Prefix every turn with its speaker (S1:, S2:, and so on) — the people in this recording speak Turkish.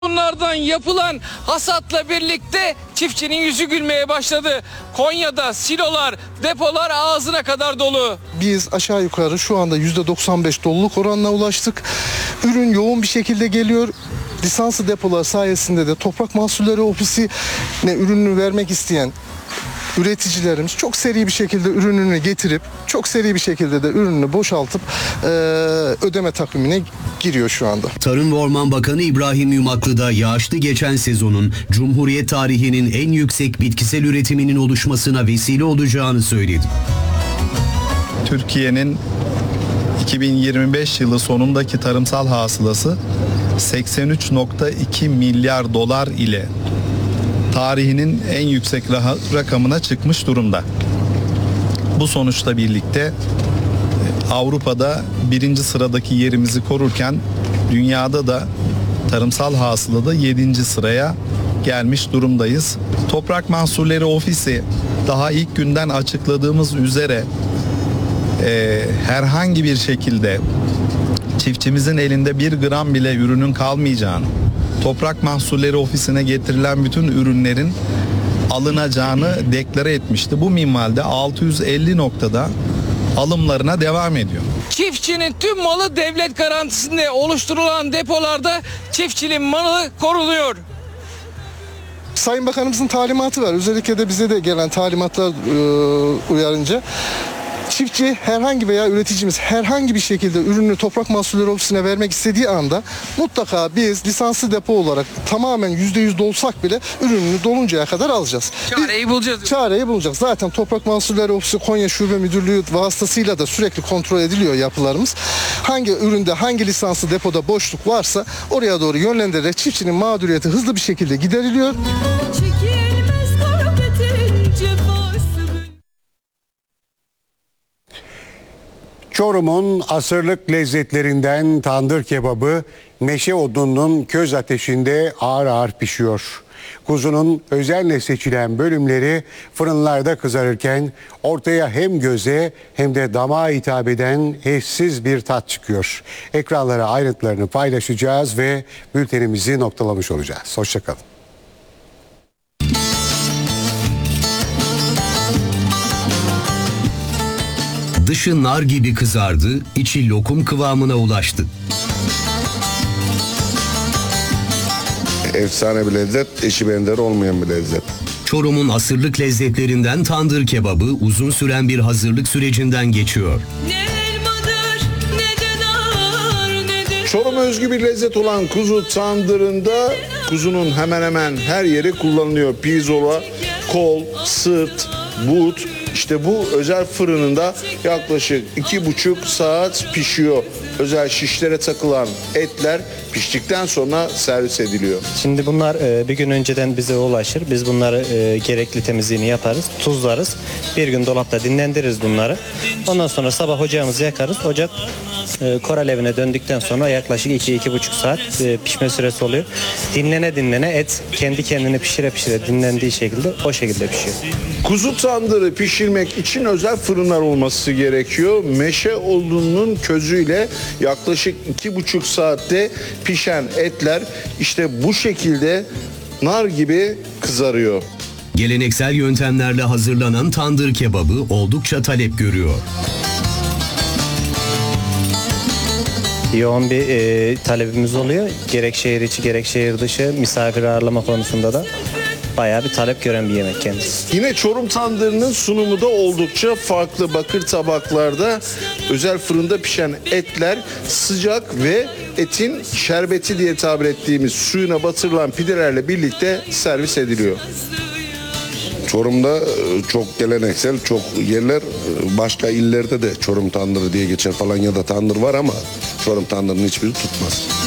S1: Bunlardan yapılan hasatla birlikte çiftçinin yüzü gülmeye başladı. Konya'da silolar, depolar ağzına kadar dolu.
S2: Biz aşağı yukarı şu anda %95 doluluk oranına ulaştık. Ürün yoğun bir şekilde geliyor. Lisanslı depolar sayesinde de Toprak Mahsulleri Ofisi'ne ürününü vermek isteyen üreticilerimiz çok seri bir şekilde ürününü getirip çok seri bir şekilde de ürününü boşaltıp ödeme takvimine giriyor şu anda.
S3: Tarım ve Orman Bakanı İbrahim Yumaklı da yağışlı geçen sezonun Cumhuriyet tarihinin en yüksek bitkisel üretiminin oluşmasına vesile olacağını söyledi.
S4: Türkiye'nin 2025 yılı sonundaki tarımsal hasılası 83,2 milyar dolar ile tarihinin en yüksek rakamına çıkmış durumda. Bu sonuçla birlikte Avrupa'da birinci sıradaki yerimizi korurken dünyada da tarımsal hasılada 7. sıraya gelmiş durumdayız. Toprak Mahsulleri Ofisi daha ilk günden açıkladığımız üzere herhangi bir şekilde çiftçimizin elinde 1 gram bile ürünün kalmayacağını, Toprak Mahsulleri Ofisi'ne getirilen bütün ürünlerin alınacağını deklare etmişti. Bu minvalde 650 noktada alımlarına devam ediyor.
S1: Çiftçinin tüm malı devlet garantisinde oluşturulan depolarda çiftçinin malı korunuyor.
S2: Sayın Bakanımızın talimatı var. Özellikle de bize de gelen talimatlar uyarınca çiftçi herhangi veya üreticimiz herhangi bir şekilde ürünü Toprak Mahsulleri Ofisi'ne vermek istediği anda mutlaka biz lisanslı depo olarak tamamen %100 dolsak bile ürününü doluncaya kadar alacağız.
S1: Çareyi bulacağız.
S2: Çareyi bulacağız. Zaten Toprak Mahsulleri Ofisi Konya Şube Müdürlüğü vasıtasıyla da sürekli kontrol ediliyor yapılarımız. Hangi üründe hangi lisanslı depoda boşluk varsa oraya doğru yönlendirerek çiftçinin mağduriyeti hızlı bir şekilde gideriliyor.
S5: Çorum'un asırlık lezzetlerinden tandır kebabı meşe odununun köz ateşinde ağır ağır pişiyor. Kuzunun özenle seçilen bölümleri fırınlarda kızarırken ortaya hem göze hem de damağa hitap eden eşsiz bir tat çıkıyor. Ekranlara ayrıntılarını paylaşacağız ve bültenimizi noktalamış olacağız. Hoşçakalın.
S3: Dışı nar gibi kızardı, içi lokum kıvamına ulaştı.
S6: Efsane bir lezzet, eşi benzeri olmayan bir lezzet.
S3: Çorum'un asırlık lezzetlerinden tandır kebabı uzun süren bir hazırlık sürecinden geçiyor.
S6: Çorum özgü bir lezzet olan kuzu tandırında kuzunun hemen hemen her yeri kullanılıyor. Pirzola, kol, sırt, but. İşte bu özel fırınında yaklaşık 2,5 saat pişiyor. Özel şişlere takılan etler piştikten sonra servis ediliyor.
S7: Şimdi bunlar bir gün önceden bize ulaşır. Biz bunları gerekli temizliğini yaparız, tuzlarız. Bir gün dolapta dinlendiririz bunları. Ondan sonra sabah ocağımızı yakarız. Ocak kor evine döndükten sonra yaklaşık 2-2,5 saat pişme süresi oluyor. Dinlene dinlene et kendi kendine pişire dinlendiği şekilde o şekilde pişiyor.
S6: Kuzu tandırı pişirmek için özel fırınlar olması gerekiyor. Meşe odununun közüyle yaklaşık 2,5 saatte pişen etler işte bu şekilde nar gibi kızarıyor.
S3: Geleneksel yöntemlerle hazırlanan tandır kebabı oldukça talep görüyor.
S7: Yoğun bir talebimiz oluyor. Gerek şehir içi gerek şehir dışı misafir ağırlama konusunda da bayağı bir talep gören bir yemek kendisi.
S6: Yine Çorum tandırının sunumu da oldukça farklı. Bakır tabaklarda özel fırında pişen etler sıcak ve etin şerbeti diye tabir ettiğimiz suyuna batırılan pidelerle birlikte servis ediliyor. Çorum'da çok geleneksel, çok yerler, başka illerde de Çorum tandırı diye geçen falan ya da tandır var ama Çorum tandırının hiçbiri tutmaz.